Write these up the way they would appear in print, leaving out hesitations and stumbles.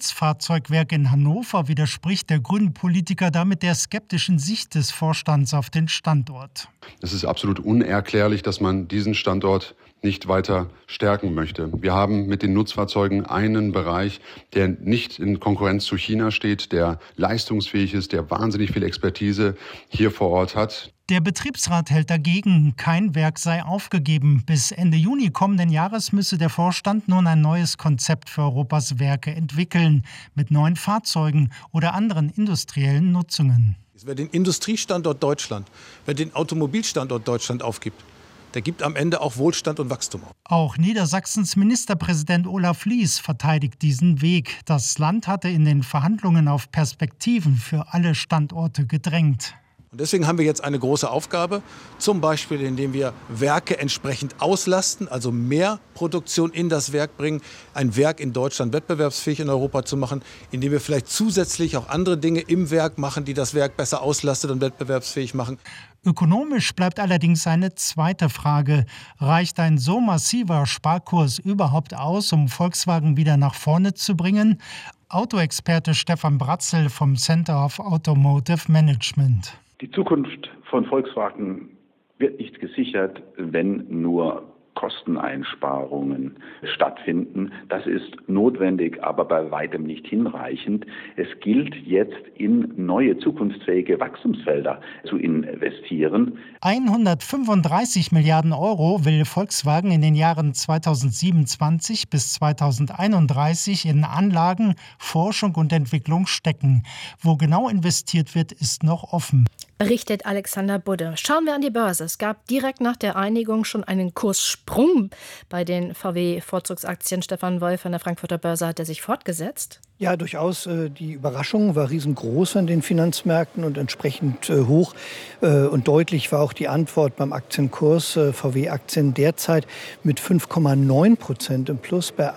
Nutzfahrzeugwerk in Hannover widerspricht der grünen Politiker damit der skeptischen Sicht des Vorstands auf den Standort. Es ist absolut unerklärlich, dass man diesen Standort nicht weiter stärken möchte. Wir haben mit den Nutzfahrzeugen einen Bereich, der nicht in Konkurrenz zu China steht, der leistungsfähig ist, der wahnsinnig viel Expertise hier vor Ort hat. Der Betriebsrat hält dagegen, kein Werk sei aufgegeben. Bis Ende Juni kommenden Jahres müsse der Vorstand nun ein neues Konzept für Europas Werke entwickeln, mit neuen Fahrzeugen oder anderen industriellen Nutzungen. Wer den Industriestandort Deutschland, wer den Automobilstandort Deutschland aufgibt, der gibt am Ende auch Wohlstand und Wachstum auf. Auch Niedersachsens Ministerpräsident Olaf Lies verteidigt diesen Weg. Das Land hatte in den Verhandlungen auf Perspektiven für alle Standorte gedrängt. Und deswegen haben wir jetzt eine große Aufgabe, zum Beispiel indem wir Werke entsprechend auslasten, also mehr Produktion in das Werk bringen, ein Werk in Deutschland wettbewerbsfähig in Europa zu machen, indem wir vielleicht zusätzlich auch andere Dinge im Werk machen, die das Werk besser auslastet und wettbewerbsfähig machen. Ökonomisch bleibt allerdings eine zweite Frage. Reicht ein so massiver Sparkurs überhaupt aus, um Volkswagen wieder nach vorne zu bringen? Autoexperte Stefan Bratzel vom Center of Automotive Management. Die Zukunft von Volkswagen wird nicht gesichert, wenn nur Kosteneinsparungen stattfinden. Das ist notwendig, aber bei weitem nicht hinreichend. Es gilt jetzt in neue zukunftsfähige Wachstumsfelder zu investieren. 135 Milliarden Euro will Volkswagen in den Jahren 2027 bis 2031 in Anlagen, Forschung und Entwicklung stecken. Wo genau investiert wird, ist noch offen. Berichtet Alexander Budde. Schauen wir an die Börse. Es gab direkt nach der Einigung schon einen Kurssprung bei den VW-Vorzugsaktien. Stefan Wolf an der Frankfurter Börse, hat er sich fortgesetzt? Ja, durchaus. Die Überraschung war riesengroß an den Finanzmärkten und entsprechend hoch. Und deutlich war auch die Antwort beim Aktienkurs. VW-Aktien derzeit mit 5,9% im Plus bei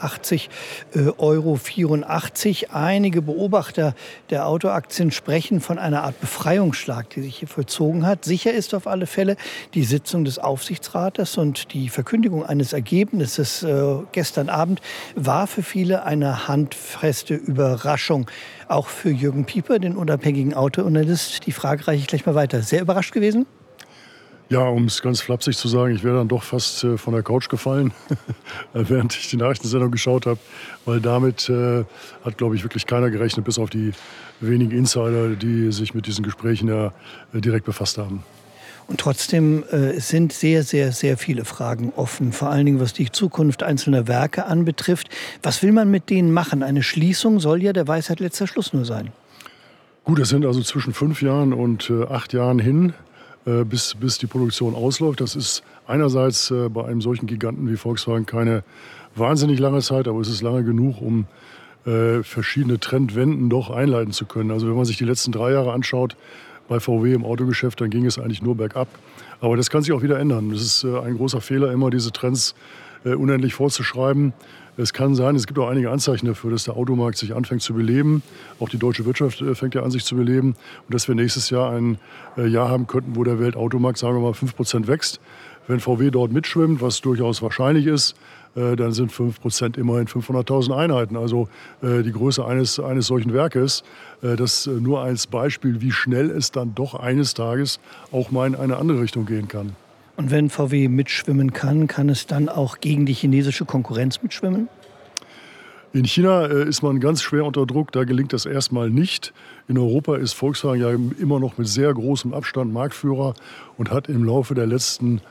80,84 €. Einige Beobachter der Autoaktien sprechen von einer Art Befreiungsschlag, die sich hier vollzogen hat. Sicher ist auf alle Fälle die Sitzung des Aufsichtsrates und die Verkündigung eines Ergebnisses gestern Abend war für viele eine handfeste Überraschung. Auch für Jürgen Pieper, den unabhängigen Autoanalyst. Die Frage reiche ich gleich mal weiter. Sehr überrascht gewesen? Ja, um es ganz flapsig zu sagen, ich wäre dann doch fast von der Couch gefallen, während ich die Nachrichtensendung geschaut habe. Weil damit hat, glaube ich, wirklich keiner gerechnet, bis auf die wenigen Insider, die sich mit diesen Gesprächen ja direkt befasst haben. Und trotzdem sind sehr, sehr, sehr viele Fragen offen, vor allen Dingen was die Zukunft einzelner Werke anbetrifft. Was will man mit denen machen? Eine Schließung soll ja der Weisheit letzter Schluss nur sein. Gut, es sind also zwischen 5 Jahren und 8 Jahren hin, bis die Produktion ausläuft. Das ist einerseits bei einem solchen Giganten wie Volkswagen keine wahnsinnig lange Zeit, aber es ist lange genug, um verschiedene Trendwenden doch einleiten zu können. Also wenn man sich die letzten 3 Jahre anschaut, bei VW im Autogeschäft, dann ging es eigentlich nur bergab. Aber das kann sich auch wieder ändern. Das ist ein großer Fehler, immer diese Trends unendlich vorzuschreiben. Es kann sein, es gibt auch einige Anzeichen dafür, dass der Automarkt sich anfängt zu beleben. Auch die deutsche Wirtschaft fängt ja an, sich zu beleben. Und dass wir nächstes Jahr ein Jahr haben könnten, wo der Weltautomarkt, sagen wir mal, 5% wächst. Wenn VW dort mitschwimmt, was durchaus wahrscheinlich ist, dann sind 5% immerhin 500.000 Einheiten. Also die Größe eines solchen Werkes. Das nur als Beispiel, wie schnell es dann doch eines Tages auch mal in eine andere Richtung gehen kann. Und wenn VW mitschwimmen kann, kann es dann auch gegen die chinesische Konkurrenz mitschwimmen? In China ist man ganz schwer unter Druck, da gelingt das erstmal nicht. In Europa ist Volkswagen ja immer noch mit sehr großem Abstand Marktführer und hat im Laufe der letzten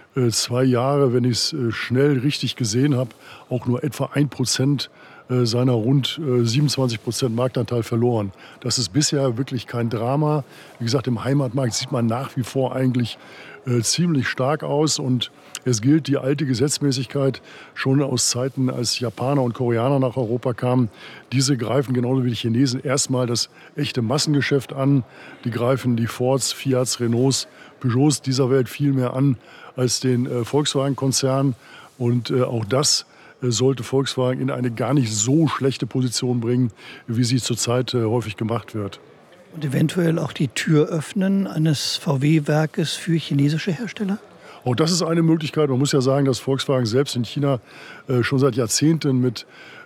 2 Jahre, wenn ich es schnell richtig gesehen habe, auch nur etwa 1% seiner rund 27% Marktanteil verloren. Das ist bisher wirklich kein Drama. Wie gesagt, im Heimatmarkt sieht man nach wie vor eigentlich ziemlich stark aus. Und es gilt die alte Gesetzmäßigkeit schon aus Zeiten, als Japaner und Koreaner nach Europa kamen. Diese greifen genauso wie die Chinesen erstmal das echte Massengeschäft an. Die greifen die Fords, Fiats, Renaults, Peugeots dieser Welt viel mehr an als den Volkswagen-Konzern. Und auch das sollte Volkswagen in eine gar nicht so schlechte Position bringen, wie sie zurzeit häufig gemacht wird. Und eventuell auch die Tür öffnen eines VW-Werkes für chinesische Hersteller? Auch das ist eine Möglichkeit. Man muss ja sagen, dass Volkswagen selbst in China schon seit Jahrzehnten mit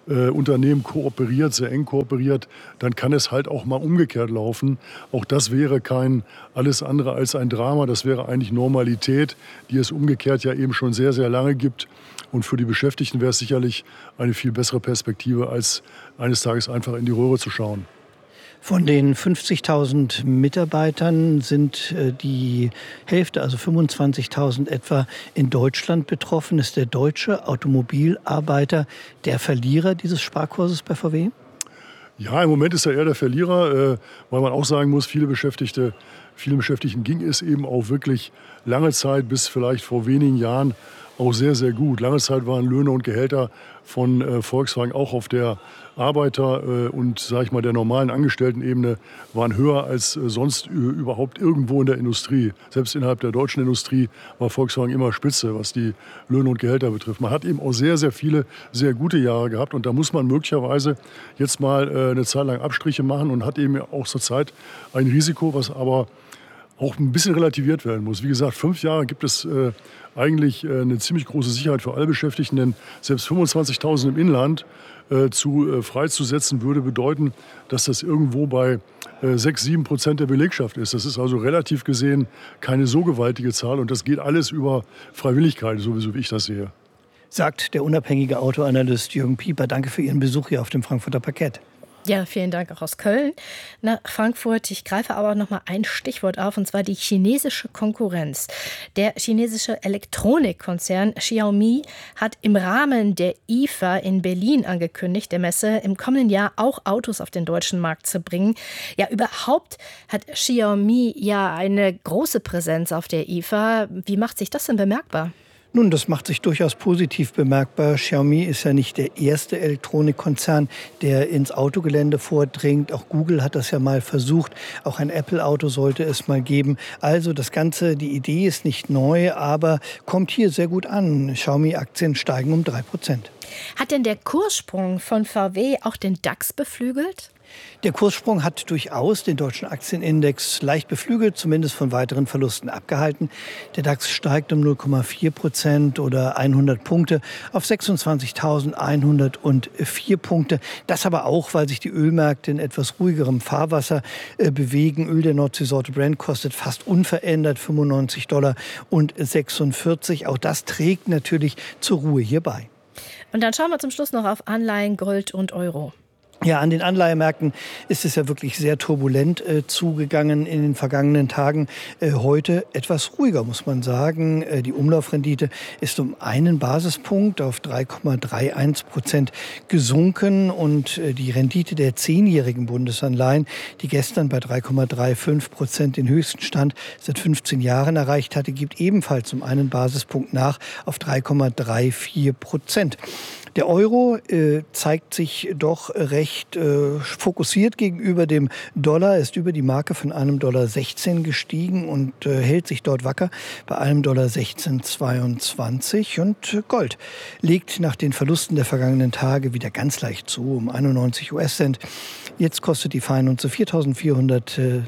Unternehmen kooperiert, sehr eng kooperiert, dann kann es halt auch mal umgekehrt laufen. Auch das wäre kein alles andere als ein Drama. Das wäre eigentlich Normalität, die es umgekehrt ja eben schon sehr, sehr lange gibt. Und für die Beschäftigten wäre es sicherlich eine viel bessere Perspektive, als eines Tages einfach in die Röhre zu schauen. Von den 50.000 Mitarbeitern sind die Hälfte, also 25.000 etwa, in Deutschland betroffen. Ist der deutsche Automobilarbeiter der Verlierer dieses Sparkurses bei VW? Ja, im Moment ist er eher der Verlierer, weil man auch sagen muss, vielen Beschäftigten ging es eben auch wirklich lange Zeit, bis vielleicht vor wenigen Jahren, auch sehr, sehr gut. Lange Zeit waren Löhne und Gehälter von Volkswagen auch auf der Arbeiter- und sag ich mal, der normalen Angestelltenebene waren höher als sonst überhaupt irgendwo in der Industrie. Selbst innerhalb der deutschen Industrie war Volkswagen immer Spitze, was die Löhne und Gehälter betrifft. Man hat eben auch sehr, sehr viele sehr gute Jahre gehabt und da muss man möglicherweise jetzt mal eine Zeit lang Abstriche machen und hat eben auch zurzeit ein Risiko, was aber auch ein bisschen relativiert werden muss. Wie gesagt, 5 Jahre gibt es eigentlich eine ziemlich große Sicherheit für alle Beschäftigten, denn selbst 25.000 im Inland freizusetzen würde bedeuten, dass das irgendwo bei 6-7% der Belegschaft ist. Das ist also relativ gesehen keine so gewaltige Zahl und das geht alles über Freiwilligkeit, sowieso wie ich das sehe. Sagt der unabhängige Autoanalyst Jürgen Pieper. Danke für Ihren Besuch hier auf dem Frankfurter Parkett. Ja, vielen Dank auch aus Köln nach Frankfurt. Ich greife aber noch mal ein Stichwort auf, und zwar die chinesische Konkurrenz. Der chinesische Elektronikkonzern Xiaomi hat im Rahmen der IFA in Berlin angekündigt, der Messe im kommenden Jahr auch Autos auf den deutschen Markt zu bringen. Ja, überhaupt hat Xiaomi ja eine große Präsenz auf der IFA. Wie macht sich das denn bemerkbar? Nun, das macht sich durchaus positiv bemerkbar. Xiaomi ist ja nicht der erste Elektronikkonzern, der ins Autogelände vordringt. Auch Google hat das ja mal versucht. Auch ein Apple-Auto sollte es mal geben. Also das Ganze, die Idee ist nicht neu, aber kommt hier sehr gut an. Xiaomi-Aktien steigen um 3%. Hat denn der Kurssprung von VW auch den DAX beflügelt? Der Kurssprung hat durchaus den deutschen Aktienindex leicht beflügelt, zumindest von weiteren Verlusten abgehalten. Der DAX steigt um 0,4% oder 100 Punkte auf 26.104 Punkte. Das aber auch, weil sich die Ölmärkte in etwas ruhigerem Fahrwasser bewegen. Öl der Nordseesorte Brent kostet fast unverändert $95,46. Auch das trägt natürlich zur Ruhe hier bei. Und dann schauen wir zum Schluss noch auf Anleihen, Gold und Euro. Ja, an den Anleihemärkten ist es ja wirklich sehr turbulent zugegangen in den vergangenen Tagen. Heute etwas ruhiger, muss man sagen. Die Umlaufrendite ist um 1 Basispunkt auf 3,31% gesunken. Und die Rendite der 10-jährigen Bundesanleihen, die gestern bei 3,35% den höchsten Stand seit 15 Jahren erreicht hatte, gibt ebenfalls um 1 Basispunkt nach auf 3,34%. Der Euro zeigt sich doch recht fokussiert gegenüber dem Dollar, ist über die Marke von $1,16 gestiegen und hält sich dort wacker bei $1,1622. Und Gold legt nach den Verlusten der vergangenen Tage wieder ganz leicht zu, um 91 US-Cent. Jetzt kostet die Feinunze $4.474,98.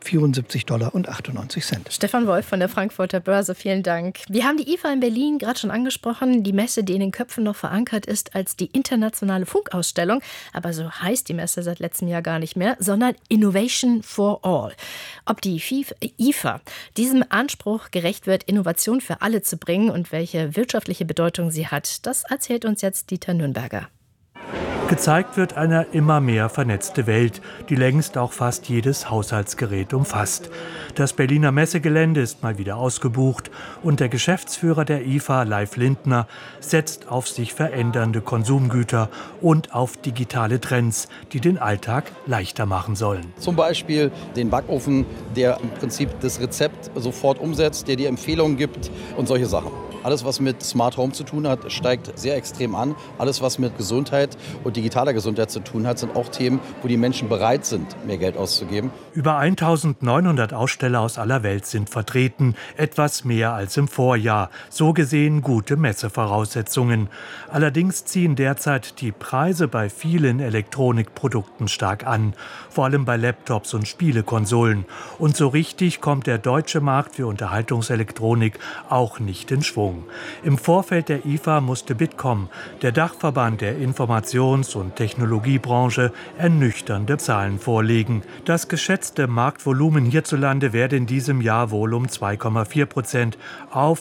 Stefan Wolf von der Frankfurter Börse, vielen Dank. Wir haben die IFA in Berlin gerade schon angesprochen, die Messe, die in den Köpfen noch verankert ist als die internationale Funkausstellung. Aber so heißt die Messe seit letztem Jahr gar nicht mehr, sondern Innovation for All. Ob die IFA diesem Anspruch gerecht wird, Innovation für alle zu bringen und welche wirtschaftliche Bedeutung sie hat, das erzählt uns jetzt Dieter Nürnberger. Gezeigt wird eine immer mehr vernetzte Welt, die längst auch fast jedes Haushaltsgerät umfasst. Das Berliner Messegelände ist mal wieder ausgebucht und der Geschäftsführer der IFA, Leif Lindner, setzt auf sich verändernde Konsumgüter und auf digitale Trends, die den Alltag leichter machen sollen. Zum Beispiel den Backofen, der im Prinzip das Rezept sofort umsetzt, der dir Empfehlungen gibt und solche Sachen. Alles, was mit Smart Home zu tun hat, steigt sehr extrem an. Alles, was mit Gesundheit und digitaler Gesundheit zu tun hat, sind auch Themen, wo die Menschen bereit sind, mehr Geld auszugeben. Über 1900 Aussteller aus aller Welt sind vertreten, etwas mehr als im Vorjahr. So gesehen gute Messevoraussetzungen. Allerdings ziehen derzeit die Preise bei vielen Elektronikprodukten stark an, vor allem bei Laptops und Spielekonsolen. Und so richtig kommt der deutsche Markt für Unterhaltungselektronik auch nicht in Schwung. Stimmung. Im Vorfeld der IFA musste Bitkom, der Dachverband der Informations- und Technologiebranche, ernüchternde Zahlen vorlegen. Das geschätzte Marktvolumen hierzulande werde in diesem Jahr wohl um 2,4% auf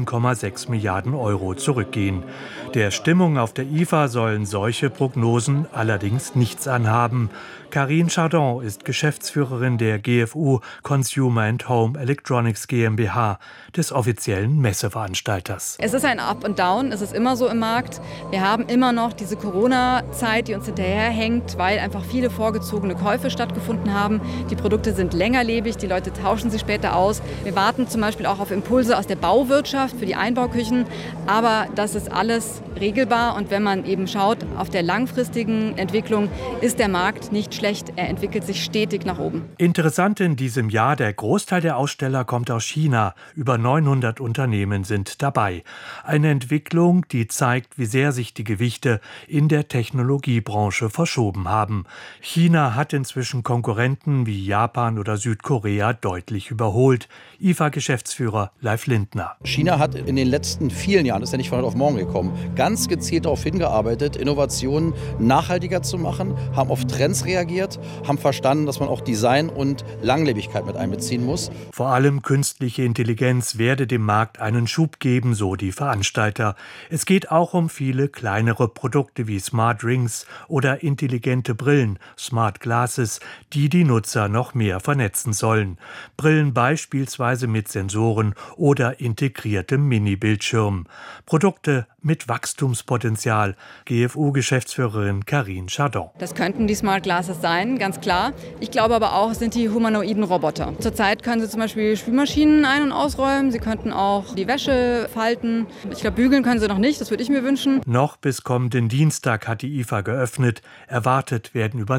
7,6 Milliarden Euro zurückgehen. Der Stimmung auf der IFA sollen solche Prognosen allerdings nichts anhaben. Karine Chardon ist Geschäftsführerin der GFU Consumer and Home Electronics GmbH, des offiziellen Messeveranstalters. Es ist ein Up und Down, es ist immer so im Markt. Wir haben immer noch diese Corona-Zeit, die uns hinterherhängt, weil einfach viele vorgezogene Käufe stattgefunden haben. Die Produkte sind längerlebig, die Leute tauschen sie später aus. Wir warten zum Beispiel auch auf Impulse aus der Bauwirtschaft für die Einbauküchen. Aber das ist alles regelbar und wenn man eben schaut, auf der langfristigen Entwicklung ist der Markt nicht schlecht. Er entwickelt sich stetig nach oben. Interessant in diesem Jahr, der Großteil der Aussteller kommt aus China. Über 900 Unternehmen sind dabei. Eine Entwicklung, die zeigt, wie sehr sich die Gewichte in der Technologiebranche verschoben haben. China hat inzwischen Konkurrenten wie Japan oder Südkorea deutlich überholt. IFA-Geschäftsführer Leif Lindner. China hat in den letzten vielen Jahren, das ist ja nicht von heute auf morgen gekommen, ganz gezielt darauf hingearbeitet, Innovationen nachhaltiger zu machen, haben auf Trends reagiert, haben verstanden, dass man auch Design und Langlebigkeit mit einbeziehen muss. Vor allem künstliche Intelligenz werde dem Markt einen Schub geben, so die Veranstalter. Es geht auch um viele kleinere Produkte wie Smart Rings oder intelligente Brillen, Smart Glasses, die die Nutzer noch mehr vernetzen sollen. Brillen beispielsweise mit Sensoren oder integriertem Mini-Bildschirm. Produkte mit Wachstumspotenzial, GFU-Geschäftsführerin Karine Chardon. Das könnten die Smart Glasses sein, ganz klar. Ich glaube aber auch, es sind die humanoiden Roboter. Zurzeit können sie zum Beispiel Spülmaschinen ein- und ausräumen. Sie könnten auch die Wäsche falten. Ich glaube, bügeln können sie noch nicht, das würde ich mir wünschen. Noch bis kommenden Dienstag hat die IFA geöffnet. Erwartet werden über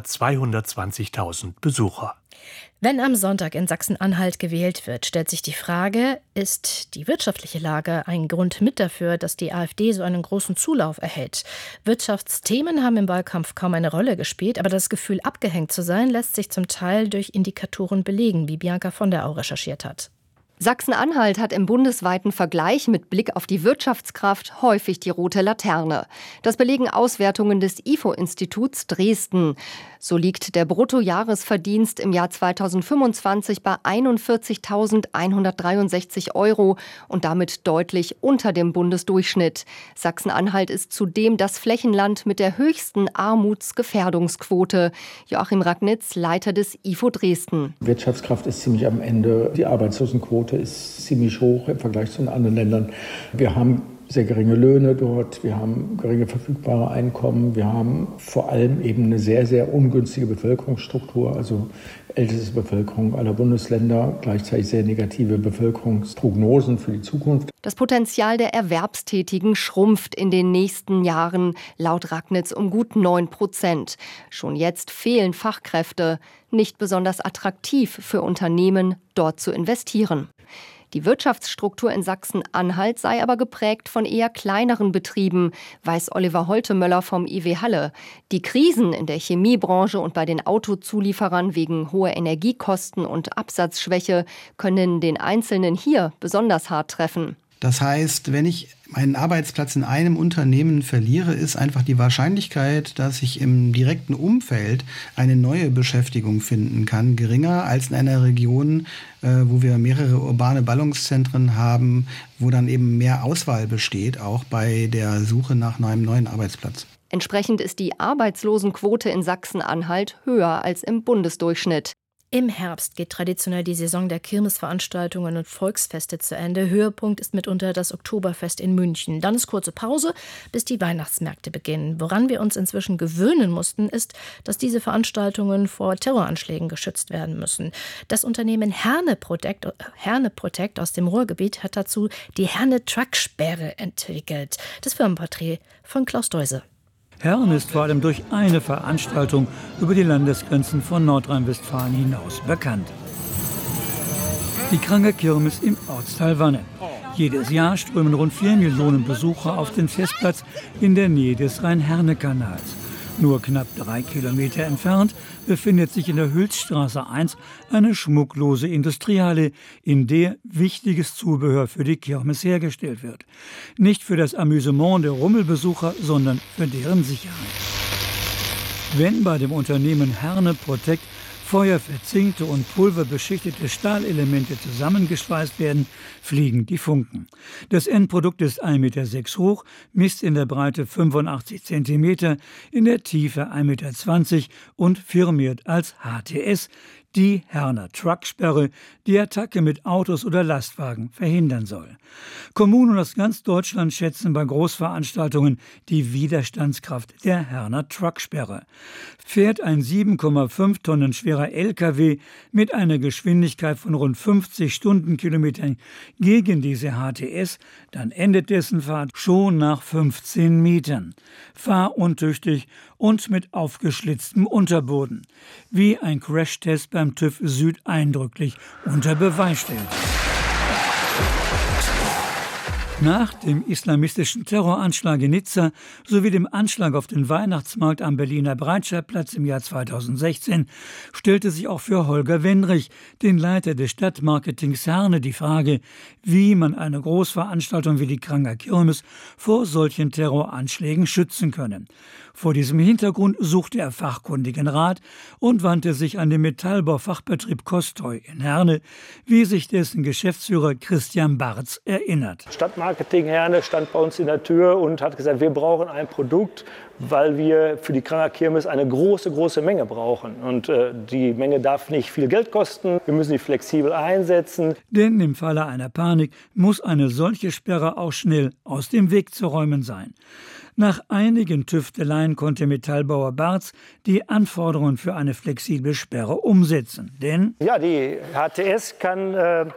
220.000 Besucher. Wenn am Sonntag in Sachsen-Anhalt gewählt wird, stellt sich die Frage, ist die wirtschaftliche Lage ein Grund mit dafür, dass die AfD so einen großen Zulauf erhält? Wirtschaftsthemen haben im Wahlkampf kaum eine Rolle gespielt, aber das Gefühl, abgehängt zu sein, lässt sich zum Teil durch Indikatoren belegen, wie Bianca von der Au recherchiert hat. Sachsen-Anhalt hat im bundesweiten Vergleich mit Blick auf die Wirtschaftskraft häufig die rote Laterne. Das belegen Auswertungen des IFO-Instituts Dresden. So liegt der Bruttojahresverdienst im Jahr 2025 bei 41.163 € und damit deutlich unter dem Bundesdurchschnitt. Sachsen-Anhalt ist zudem das Flächenland mit der höchsten Armutsgefährdungsquote. Joachim Ragnitz, Leiter des IFO Dresden. Wirtschaftskraft ist ziemlich am Ende. Die Arbeitslosenquote ist ziemlich hoch im Vergleich zu den anderen Ländern. Wir haben sehr geringe Löhne dort, wir haben geringe verfügbare Einkommen, wir haben vor allem eben eine sehr, sehr ungünstige Bevölkerungsstruktur, also älteste Bevölkerung aller Bundesländer, gleichzeitig sehr negative Bevölkerungsprognosen für die Zukunft. Das Potenzial der Erwerbstätigen schrumpft in den nächsten Jahren, laut Ragnitz um gut 9%. Schon jetzt fehlen Fachkräfte, nicht besonders attraktiv für Unternehmen, dort zu investieren. Die Wirtschaftsstruktur in Sachsen-Anhalt sei aber geprägt von eher kleineren Betrieben, weiß Oliver Holtemöller vom IW Halle. Die Krisen in der Chemiebranche und bei den Autozulieferern wegen hoher Energiekosten und Absatzschwäche können den Einzelnen hier besonders hart treffen. Das heißt, wenn ich meinen Arbeitsplatz in einem Unternehmen verliere, ist einfach die Wahrscheinlichkeit, dass ich im direkten Umfeld eine neue Beschäftigung finden kann, geringer als in einer Region, wo wir mehrere urbane Ballungszentren haben, wo dann eben mehr Auswahl besteht, auch bei der Suche nach einem neuen Arbeitsplatz. Entsprechend ist die Arbeitslosenquote in Sachsen-Anhalt höher als im Bundesdurchschnitt. Im Herbst geht traditionell die Saison der Kirmesveranstaltungen und Volksfeste zu Ende. Höhepunkt ist mitunter das Oktoberfest in München. Dann ist kurze Pause, bis die Weihnachtsmärkte beginnen. Woran wir uns inzwischen gewöhnen mussten, ist, dass diese Veranstaltungen vor Terroranschlägen geschützt werden müssen. Das Unternehmen Herne Protect aus dem Ruhrgebiet hat dazu die Herne Trucksperre entwickelt. Das Firmenporträt von Klaus Deuse. Herne ist vor allem durch eine Veranstaltung über die Landesgrenzen von Nordrhein-Westfalen hinaus bekannt. Die Kranke Kirmes im Ortsteil Wanne. Jedes Jahr strömen rund 4 Millionen Besucher auf den Festplatz in der Nähe des Rhein-Herne-Kanals. Nur knapp 3 Kilometer entfernt befindet sich in der Hülsstraße 1 eine schmucklose Industriehalle, in der wichtiges Zubehör für die Kirmes hergestellt wird. Nicht für das Amüsement der Rummelbesucher, sondern für deren Sicherheit. Wenn bei dem Unternehmen Herne Protect feuerverzinkte und pulverbeschichtete Stahlelemente zusammengeschweißt werden, fliegen die Funken. Das Endprodukt ist 1,6 Meter hoch, misst in der Breite 85 Zentimeter, in der Tiefe 1,20 Meter und firmiert als HTS, die Herner Trucksperre, die Attacke mit Autos oder Lastwagen verhindern soll. Kommunen aus ganz Deutschland schätzen bei Großveranstaltungen die Widerstandskraft der Herner Trucksperre. Fährt ein 7,5 Tonnen schwerer LKW mit einer Geschwindigkeit von rund 50 Stundenkilometern gegen diese HTS, dann endet dessen Fahrt schon nach 15 Metern. Fahruntüchtig und mit aufgeschlitztem Unterboden, wie ein Crashtest beim TÜV Süd eindrücklich unter Beweis stellt. Nach dem islamistischen Terroranschlag in Nizza sowie dem Anschlag auf den Weihnachtsmarkt am Berliner Breitscheidplatz im Jahr 2016 stellte sich auch für Holger Wenrich, den Leiter des Stadtmarketings Herne, die Frage, wie man eine Großveranstaltung wie die Kranger Kirmes vor solchen Terroranschlägen schützen könne. Vor diesem Hintergrund suchte er fachkundigen Rat und wandte sich an den Metallbaufachbetrieb Kostoy in Herne, wie sich dessen Geschäftsführer Christian Barz erinnert. Stadtmarketing Herne stand bei uns in der Tür und hat gesagt, wir brauchen ein Produkt, weil wir für die Kranger Kirmes eine große Menge brauchen. Und die Menge darf nicht viel Geld kosten, wir müssen sie flexibel einsetzen. Denn im Falle einer Panik muss eine solche Sperre auch schnell aus dem Weg zu räumen sein. Nach einigen Tüfteleien konnte Metallbauer Barz die Anforderungen für eine flexible Sperre umsetzen. Denn ja, die HTS kann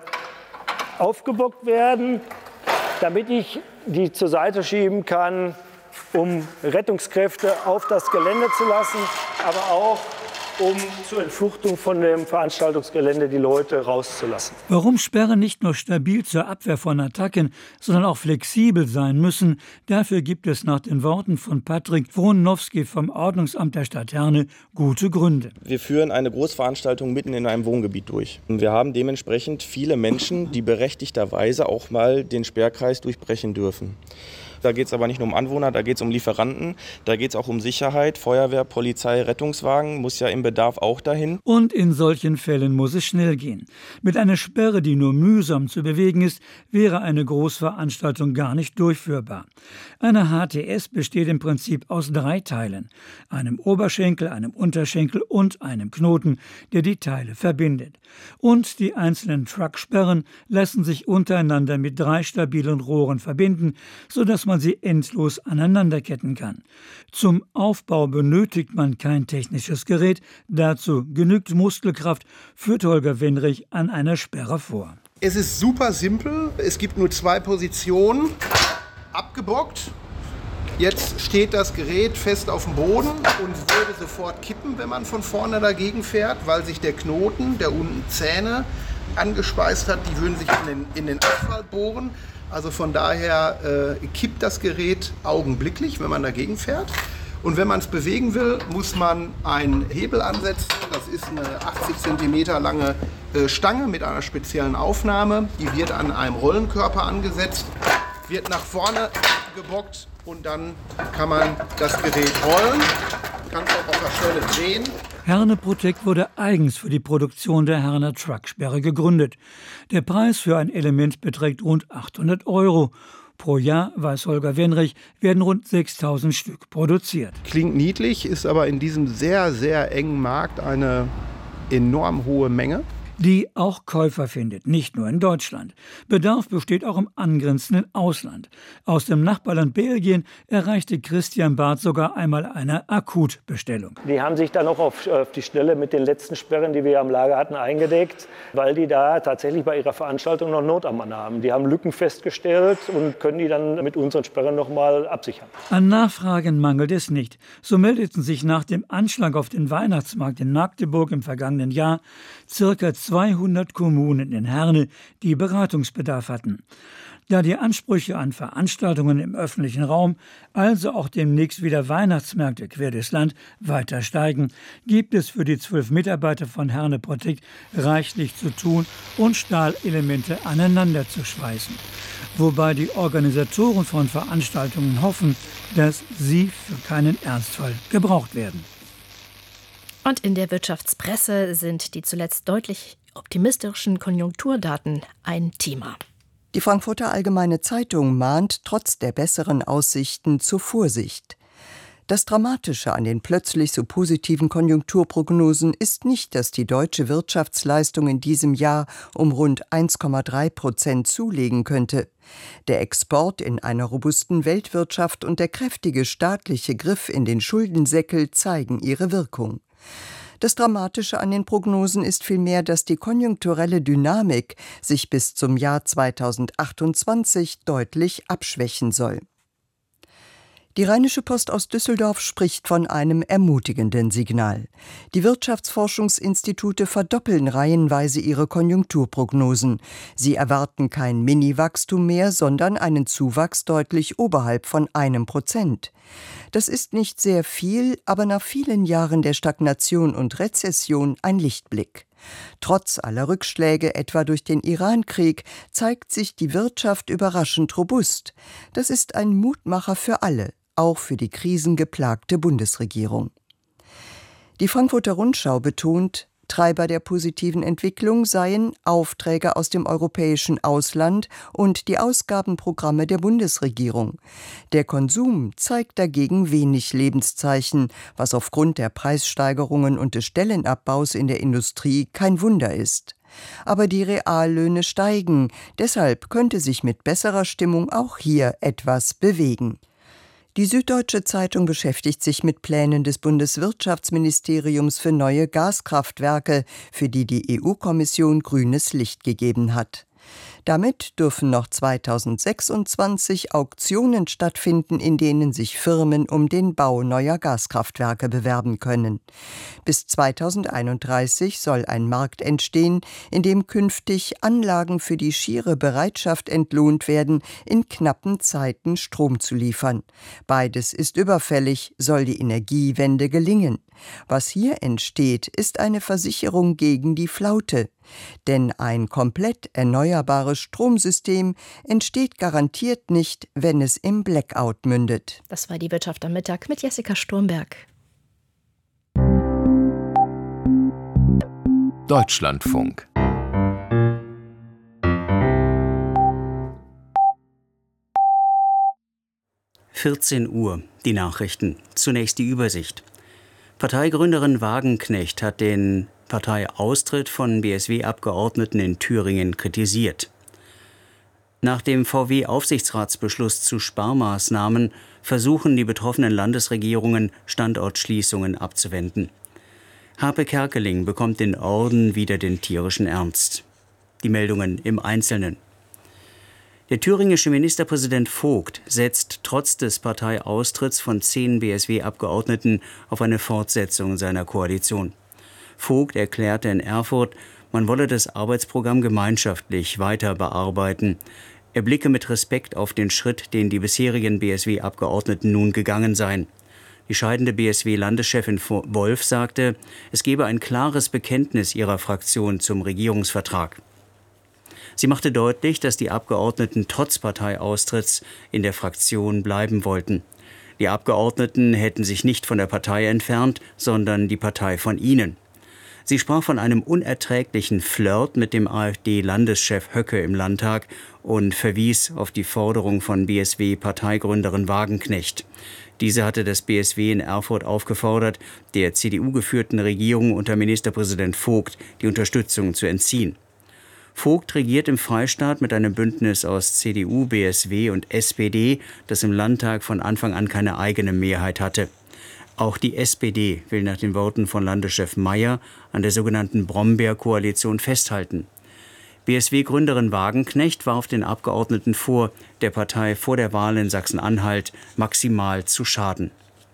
aufgebockt werden, damit ich die zur Seite schieben kann, um Rettungskräfte auf das Gelände zu lassen, aber auch um zur Entfluchtung von dem Veranstaltungsgelände die Leute rauszulassen. Warum Sperren nicht nur stabil zur Abwehr von Attacken, sondern auch flexibel sein müssen, dafür gibt es nach den Worten von Patrick Wronowski vom Ordnungsamt der Stadt Herne gute Gründe. Wir führen eine Großveranstaltung mitten in einem Wohngebiet durch. Wir haben dementsprechend viele Menschen, die berechtigterweise auch mal den Sperrkreis durchbrechen dürfen. Da geht es aber nicht nur um Anwohner, da geht es um Lieferanten, da geht es auch um Sicherheit, Feuerwehr, Polizei, Rettungswagen, muss ja im Bedarf auch dahin. Und in solchen Fällen muss es schnell gehen. Mit einer Sperre, die nur mühsam zu bewegen ist, wäre eine Großveranstaltung gar nicht durchführbar. Eine HTS besteht im Prinzip aus 3 Teilen: einem Oberschenkel, einem Unterschenkel und einem Knoten, der die Teile verbindet. Und die einzelnen Trucksperren lassen sich untereinander mit 3 stabilen Rohren verbinden, sodass man sie endlos aneinanderketten kann. Zum Aufbau benötigt man kein technisches Gerät, dazu genügt Muskelkraft, führt Holger Wenrich an einer Sperre vor. Es ist super simpel, es gibt nur 2 Positionen, abgebockt. Jetzt steht das Gerät fest auf dem Boden und würde sofort kippen, wenn man von vorne dagegen fährt, weil sich der Knoten, der unten Zähne angespeist hat, die würden sich in den Asphalt bohren. Also von daher kippt das Gerät augenblicklich, wenn man dagegen fährt. Und wenn man es bewegen will, muss man einen Hebel ansetzen. Das ist eine 80 cm lange Stange mit einer speziellen Aufnahme. Die wird an einem Rollenkörper angesetzt, wird nach vorne gebockt und dann kann man das Gerät rollen. Kann es auch auf der Stelle drehen. Herne Protect wurde eigens für die Produktion der Herner Trucksperre gegründet. Der Preis für ein Element beträgt rund 800 €. Pro Jahr, weiß Holger Wenrich, werden rund 6.000 Stück produziert. Klingt niedlich, ist aber in diesem sehr engen Markt eine enorm hohe Menge. Die auch Käufer findet, nicht nur in Deutschland. Bedarf besteht auch im angrenzenden Ausland. Aus dem Nachbarland Belgien erreichte Christian Barth sogar einmal eine Akutbestellung. Die haben sich dann auch auf die Schnelle mit den letzten Sperren, die wir am Lager hatten, eingedeckt, weil die da tatsächlich bei ihrer Veranstaltung noch Not am Mann haben. Die haben Lücken festgestellt und können die dann mit unseren Sperren noch mal absichern. An Nachfragen mangelt es nicht. So meldeten sich nach dem Anschlag auf den Weihnachtsmarkt in Magdeburg im vergangenen Jahr ca. 200 Kommunen in Herne, die Beratungsbedarf hatten. Da die Ansprüche an Veranstaltungen im öffentlichen Raum, also auch demnächst wieder Weihnachtsmärkte quer durchs Land, weiter steigen, gibt es für die 12 Mitarbeiter von Herne Protect reichlich zu tun und Stahlelemente aneinander zu schweißen. Wobei die Organisatoren von Veranstaltungen hoffen, dass sie für keinen Ernstfall gebraucht werden. Und in der Wirtschaftspresse sind die zuletzt deutlich optimistischen Konjunkturdaten ein Thema. Die Frankfurter Allgemeine Zeitung mahnt trotz der besseren Aussichten zur Vorsicht. Das Dramatische an den plötzlich so positiven Konjunkturprognosen ist nicht, dass die deutsche Wirtschaftsleistung in diesem Jahr um rund 1,3% zulegen könnte. Der Export in einer robusten Weltwirtschaft und der kräftige staatliche Griff in den Schuldensäckel zeigen ihre Wirkung. Das Dramatische an den Prognosen ist vielmehr, dass die konjunkturelle Dynamik sich bis zum Jahr 2028 deutlich abschwächen soll. Die Rheinische Post aus Düsseldorf spricht von einem ermutigenden Signal. Die Wirtschaftsforschungsinstitute verdoppeln reihenweise ihre Konjunkturprognosen. Sie erwarten kein Mini-Wachstum mehr, sondern einen Zuwachs deutlich oberhalb von 1%. Das ist nicht sehr viel, aber nach vielen Jahren der Stagnation und Rezession ein Lichtblick. Trotz aller Rückschläge, etwa durch den Iran-Krieg, zeigt sich die Wirtschaft überraschend robust. Das ist ein Mutmacher für alle, auch für die krisengeplagte Bundesregierung. Die Frankfurter Rundschau betont, Treiber der positiven Entwicklung seien Aufträge aus dem europäischen Ausland und die Ausgabenprogramme der Bundesregierung. Der Konsum zeigt dagegen wenig Lebenszeichen, was aufgrund der Preissteigerungen und des Stellenabbaus in der Industrie kein Wunder ist. Aber die Reallöhne steigen, deshalb könnte sich mit besserer Stimmung auch hier etwas bewegen. Die Süddeutsche Zeitung beschäftigt sich mit Plänen des Bundeswirtschaftsministeriums für neue Gaskraftwerke, für die die EU-Kommission grünes Licht gegeben hat. Damit dürfen noch 2026 Auktionen stattfinden, in denen sich Firmen um den Bau neuer Gaskraftwerke bewerben können. Bis 2031 soll ein Markt entstehen, in dem künftig Anlagen für die schiere Bereitschaft entlohnt werden, in knappen Zeiten Strom zu liefern. Beides ist überfällig, soll die Energiewende gelingen. Was hier entsteht, ist eine Versicherung gegen die Flaute. Denn ein komplett erneuerbares Stromsystem entsteht garantiert nicht, wenn es im Blackout mündet. Das war die Wirtschaft am Mittag mit Jessica Sturmberg. Deutschlandfunk. (14 Uhr), die Nachrichten. Zunächst die Übersicht. Parteigründerin Wagenknecht hat den Parteiaustritt von BSW-Abgeordneten in Thüringen kritisiert. Nach dem VW-Aufsichtsratsbeschluss zu Sparmaßnahmen versuchen die betroffenen Landesregierungen, Standortschließungen abzuwenden. Harpe Kerkeling bekommt den Orden wider den tierischen Ernst. Die Meldungen im Einzelnen. Der thüringische Ministerpräsident Vogt setzt trotz des Parteiaustritts von 10 BSW-Abgeordneten auf eine Fortsetzung seiner Koalition. Vogt erklärte in Erfurt, man wolle das Arbeitsprogramm gemeinschaftlich weiter bearbeiten. Er blicke mit Respekt auf den Schritt, den die bisherigen BSW-Abgeordneten nun gegangen seien. Die scheidende BSW-Landeschefin Wolf sagte, es gebe ein klares Bekenntnis ihrer Fraktion zum Regierungsvertrag. Sie machte deutlich, dass die Abgeordneten trotz Parteiaustritts in der Fraktion bleiben wollten. Die Abgeordneten hätten sich nicht von der Partei entfernt, sondern die Partei von ihnen. Sie sprach von einem unerträglichen Flirt mit dem AfD-Landeschef Höcke im Landtag und verwies auf die Forderung von BSW-Parteigründerin Wagenknecht. Diese hatte das BSW in Erfurt aufgefordert, der CDU-geführten Regierung unter Ministerpräsident Vogt die Unterstützung zu entziehen. Vogt regiert im Freistaat mit einem Bündnis aus CDU, BSW und SPD, das im Landtag von Anfang an keine eigene Mehrheit hatte. Auch die SPD will nach den Worten von Landeschef Mayer an der sogenannten Brombeer-Koalition festhalten. BSW-Gründerin Wagenknecht warf den Abgeordneten vor, der Partei vor der Wahl in Sachsen-Anhalt maximal zu schaden.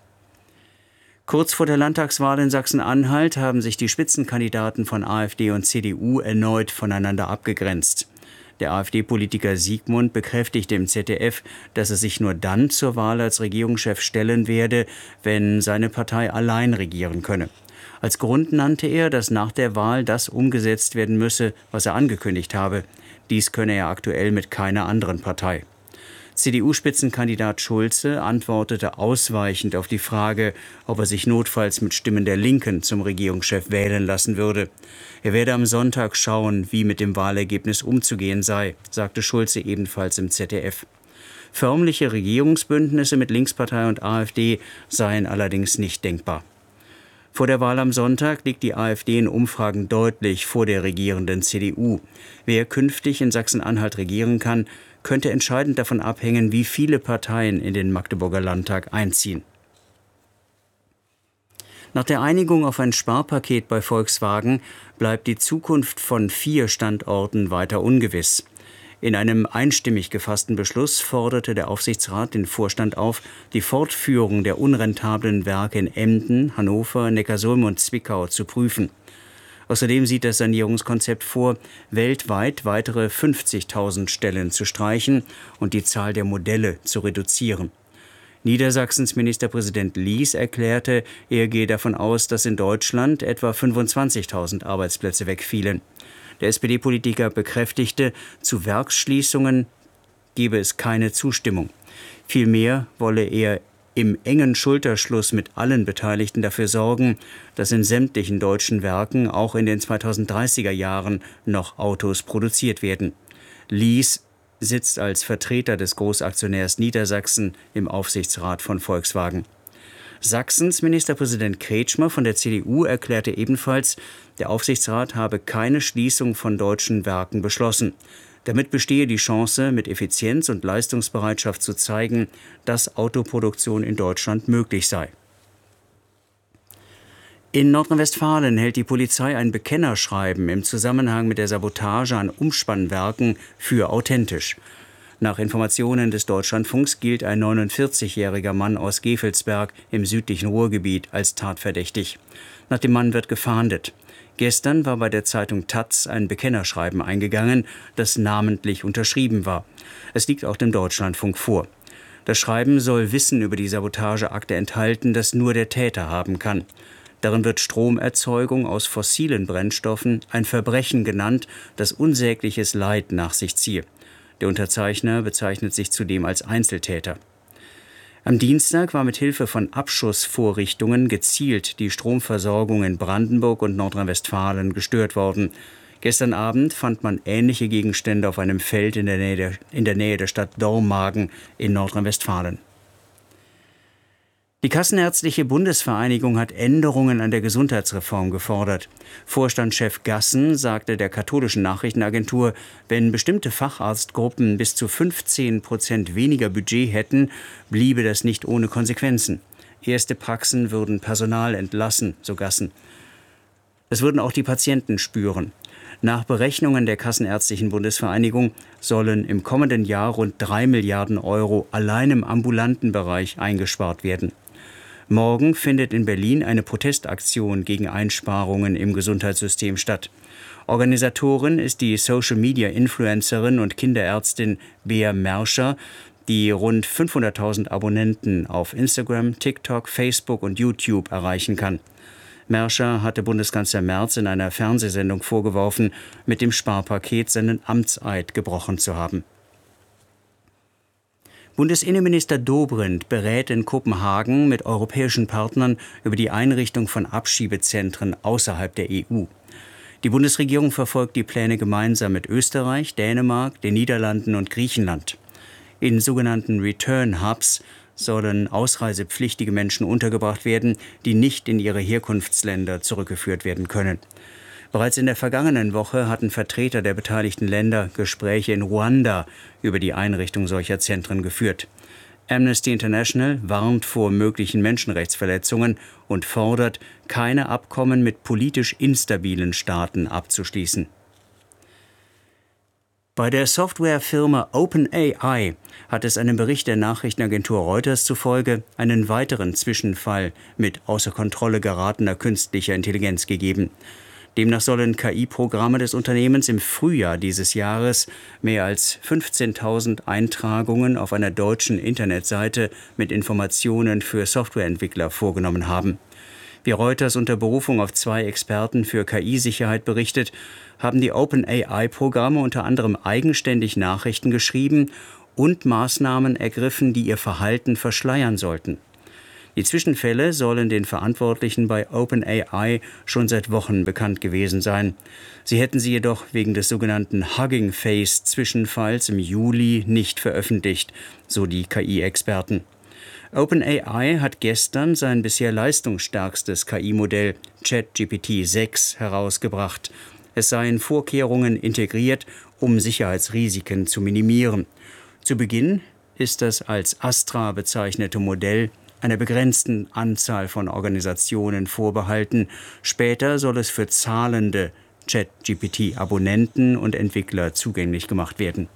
Kurz vor der Landtagswahl in Sachsen-Anhalt haben sich die Spitzenkandidaten von AfD und CDU erneut voneinander abgegrenzt. Der AfD-Politiker Siegmund bekräftigte im ZDF, dass er sich nur dann zur Wahl als Regierungschef stellen werde, wenn seine Partei allein regieren könne. Als Grund nannte er, dass nach der Wahl das umgesetzt werden müsse, was er angekündigt habe. Dies könne er aktuell mit keiner anderen Partei. CDU-Spitzenkandidat Schulze antwortete ausweichend auf die Frage, ob er sich notfalls mit Stimmen der Linken zum Regierungschef wählen lassen würde. Er werde am Sonntag schauen, wie mit dem Wahlergebnis umzugehen sei, sagte Schulze ebenfalls im ZDF. Förmliche Regierungsbündnisse mit Linkspartei und AfD seien allerdings nicht denkbar. Vor der Wahl am Sonntag liegt die AfD in Umfragen deutlich vor der regierenden CDU. Wer künftig in Sachsen-Anhalt regieren kann, könnte entscheidend davon abhängen, wie viele Parteien in den Magdeburger Landtag einziehen. Nach der Einigung auf ein Sparpaket bei Volkswagen bleibt die Zukunft von 4 Standorten weiter ungewiss. In einem einstimmig gefassten Beschluss forderte der Aufsichtsrat den Vorstand auf, die Fortführung der unrentablen Werke in Emden, Hannover, Neckarsulm und Zwickau zu prüfen. Außerdem sieht das Sanierungskonzept vor, weltweit weitere 50.000 Stellen zu streichen und die Zahl der Modelle zu reduzieren. Niedersachsens Ministerpräsident Lies erklärte, er gehe davon aus, dass in Deutschland etwa 25.000 Arbeitsplätze wegfielen. Der SPD-Politiker bekräftigte, zu Werksschließungen gebe es keine Zustimmung. Vielmehr wolle er im engen Schulterschluss mit allen Beteiligten dafür sorgen, dass in sämtlichen deutschen Werken auch in den 2030er Jahren noch Autos produziert werden. Lies sitzt als Vertreter des Großaktionärs Niedersachsen im Aufsichtsrat von Volkswagen. Sachsens Ministerpräsident Kretschmer von der CDU erklärte ebenfalls, der Aufsichtsrat habe keine Schließung von deutschen Werken beschlossen. Damit bestehe die Chance, mit Effizienz und Leistungsbereitschaft zu zeigen, dass Autoproduktion in Deutschland möglich sei. In Nordrhein-Westfalen hält die Polizei ein Bekennerschreiben im Zusammenhang mit der Sabotage an Umspannwerken für authentisch. Nach Informationen des Deutschlandfunks gilt ein 49-jähriger Mann aus Gevelsberg im südlichen Ruhrgebiet als tatverdächtig. Nach dem Mann wird gefahndet. Gestern war bei der Zeitung taz ein Bekennerschreiben eingegangen, das namentlich unterschrieben war. Es liegt auch dem Deutschlandfunk vor. Das Schreiben soll Wissen über die Sabotageakte enthalten, das nur der Täter haben kann. Darin wird Stromerzeugung aus fossilen Brennstoffen ein Verbrechen genannt, das unsägliches Leid nach sich ziehe. Der Unterzeichner bezeichnet sich zudem als Einzeltäter. Am Dienstag war mit Hilfe von Abschussvorrichtungen gezielt die Stromversorgung in Brandenburg und Nordrhein-Westfalen gestört worden. Gestern Abend fand man ähnliche Gegenstände auf einem Feld in der Nähe der Stadt Dormagen in Nordrhein-Westfalen. Die Kassenärztliche Bundesvereinigung hat Änderungen an der Gesundheitsreform gefordert. Vorstandschef Gassen sagte der katholischen Nachrichtenagentur, wenn bestimmte Facharztgruppen bis zu 15% weniger Budget hätten, bliebe das nicht ohne Konsequenzen. Erste Praxen würden Personal entlassen, so Gassen. Das würden auch die Patienten spüren. Nach Berechnungen der Kassenärztlichen Bundesvereinigung sollen im kommenden Jahr rund 3 Milliarden Euro allein im ambulanten Bereich eingespart werden. Morgen findet in Berlin eine Protestaktion gegen Einsparungen im Gesundheitssystem statt. Organisatorin ist die Social-Media-Influencerin und Kinderärztin Bea Merscher, die rund 500.000 Abonnenten auf Instagram, TikTok, Facebook und YouTube erreichen kann. Merscher hatte Bundeskanzler Merz in einer Fernsehsendung vorgeworfen, mit dem Sparpaket seinen Amtseid gebrochen zu haben. Bundesinnenminister Dobrindt berät in Kopenhagen mit europäischen Partnern über die Einrichtung von Abschiebezentren außerhalb der EU. Die Bundesregierung verfolgt die Pläne gemeinsam mit Österreich, Dänemark, den Niederlanden und Griechenland. In sogenannten Return Hubs sollen ausreisepflichtige Menschen untergebracht werden, die nicht in ihre Herkunftsländer zurückgeführt werden können. Bereits in der vergangenen Woche hatten Vertreter der beteiligten Länder Gespräche in Ruanda über die Einrichtung solcher Zentren geführt. Amnesty International warnt vor möglichen Menschenrechtsverletzungen und fordert, keine Abkommen mit politisch instabilen Staaten abzuschließen. Bei der Softwarefirma OpenAI hat es einem Bericht der Nachrichtenagentur Reuters zufolge einen weiteren Zwischenfall mit außer Kontrolle geratener künstlicher Intelligenz gegeben. Demnach sollen KI-Programme des Unternehmens im Frühjahr dieses Jahres mehr als 15.000 Eintragungen auf einer deutschen Internetseite mit Informationen für Softwareentwickler vorgenommen haben. Wie Reuters unter Berufung auf 2 Experten für KI-Sicherheit berichtet, haben die OpenAI-Programme unter anderem eigenständig Nachrichten geschrieben und Maßnahmen ergriffen, die ihr Verhalten verschleiern sollten. Die Zwischenfälle sollen den Verantwortlichen bei OpenAI schon seit Wochen bekannt gewesen sein. Sie hätten sie jedoch wegen des sogenannten Hugging Face-Zwischenfalls im Juli nicht veröffentlicht, so die KI-Experten. OpenAI hat gestern sein bisher leistungsstärkstes KI-Modell ChatGPT 6 herausgebracht. Es seien Vorkehrungen integriert, um Sicherheitsrisiken zu minimieren. Zu Beginn ist das als Astra bezeichnete Modell einer begrenzten Anzahl von Organisationen vorbehalten. Später soll es für zahlende ChatGPT-Abonnenten und Entwickler zugänglich gemacht werden.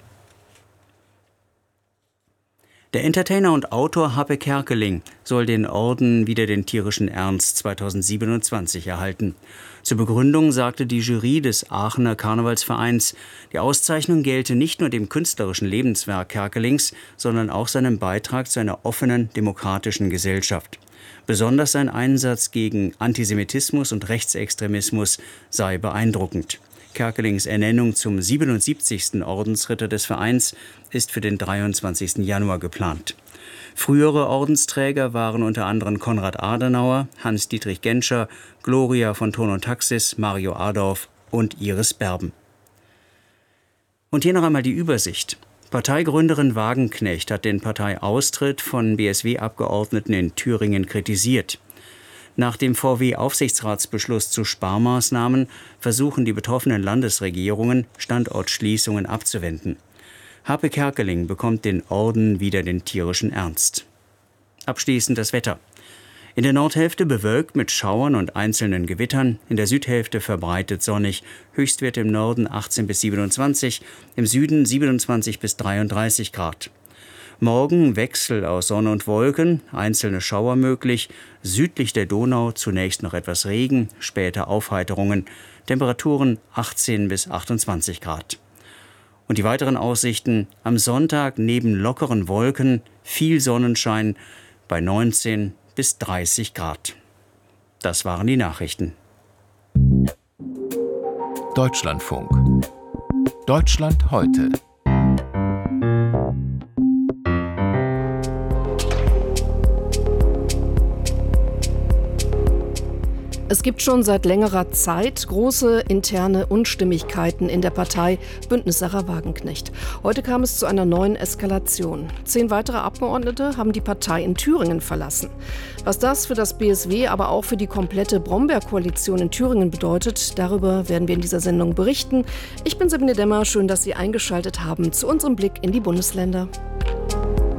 Der Entertainer und Autor Happe Kerkeling soll den Orden Wider den tierischen Ernst 2027 erhalten. Zur Begründung sagte die Jury des Aachener Karnevalsvereins, die Auszeichnung gelte nicht nur dem künstlerischen Lebenswerk Kerkelings, sondern auch seinem Beitrag zu einer offenen, demokratischen Gesellschaft. Besonders sein Einsatz gegen Antisemitismus und Rechtsextremismus sei beeindruckend. Kerkelings Ernennung zum 77. Ordensritter des Vereins ist für den 23. Januar geplant. Frühere Ordensträger waren unter anderem Konrad Adenauer, Hans-Dietrich Genscher, Gloria von Thurn und Taxis, Mario Adorf und Iris Berben. Und hier noch einmal die Übersicht. Parteigründerin Wagenknecht hat den Parteiaustritt von BSW-Abgeordneten in Thüringen kritisiert. Nach dem VW-Aufsichtsratsbeschluss zu Sparmaßnahmen versuchen die betroffenen Landesregierungen, Standortschließungen abzuwenden. Happe Kerkeling bekommt den Orden Wider den tierischen Ernst. Abschließend das Wetter. In der Nordhälfte bewölkt mit Schauern und einzelnen Gewittern, in der Südhälfte verbreitet sonnig, Höchstwerte im Norden 18 bis 27, im Süden 27 bis 33 Grad. Morgen Wechsel aus Sonne und Wolken, einzelne Schauer möglich, südlich der Donau zunächst noch etwas Regen, später Aufheiterungen, Temperaturen 18 bis 28 Grad. Und die weiteren Aussichten: am Sonntag neben lockeren Wolken viel Sonnenschein bei 19 bis 30 Grad. Das waren die Nachrichten. Deutschlandfunk. Deutschland heute. Es gibt schon seit längerer Zeit große interne Unstimmigkeiten in der Partei Bündnis Sarah Wagenknecht. Heute kam es zu einer neuen Eskalation. 10 weitere Abgeordnete haben die Partei in Thüringen verlassen. Was das für das BSW, aber auch für die komplette Brombeer-Koalition in Thüringen bedeutet, darüber werden wir in dieser Sendung berichten. Ich bin Sabine Demmer, schön, dass Sie eingeschaltet haben zu unserem Blick in die Bundesländer.